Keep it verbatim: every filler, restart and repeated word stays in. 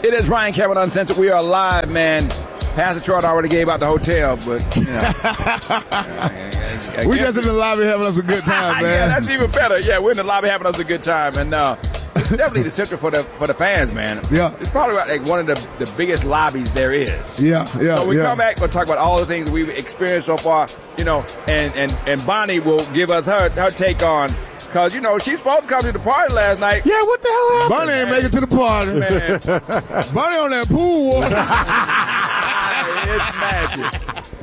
It is Ryan Cameron Uncensored. We are live, man. Pastor Troy already gave out the hotel, but, you know. We just in the lobby having us a good time, man. Yeah, that's even better. Yeah, we're in the lobby having us a good time. And uh, it's definitely the center for the for the fans, man. Yeah. It's probably like one of the, the biggest lobbies there is. Yeah, yeah, So we yeah. come back, we'll talk about all the things we've experienced so far, you know, and, and, and Bonnie will give us her, her take on. Because, you know, she's supposed to come to the party last night. Yeah, what the hell happened? Bonnie ain't make it to the party. Man. Bonnie on that pool water. It's magic.